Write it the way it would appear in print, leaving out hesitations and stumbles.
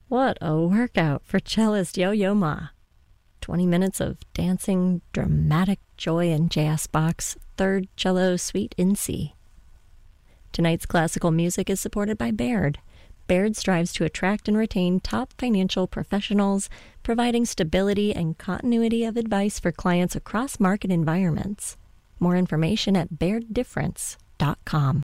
What a workout for cellist Yo-Yo Ma. 20 minutes of dancing, dramatic joy in J.S. Bach's Third Cello Suite in C. Tonight's classical music is supported by Baird. Baird strives to attract and retain top financial professionals, providing stability and continuity of advice for clients across market environments. More information at BairdDifference.com.